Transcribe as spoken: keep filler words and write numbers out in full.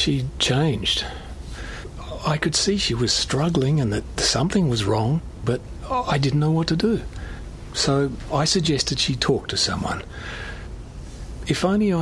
She changed. I could see she was struggling and that something was wrong, but I didn't know what to do. So I suggested she talk to someone. If only I